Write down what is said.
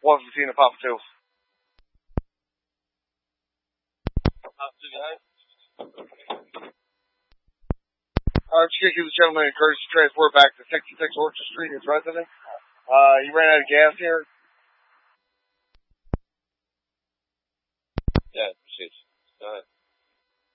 115 to Papa 2. Chief gives the gentleman encouraged to transport back to 66 Orchard Street, his residence. He ran out of gas here. Yeah, shit. Go ahead.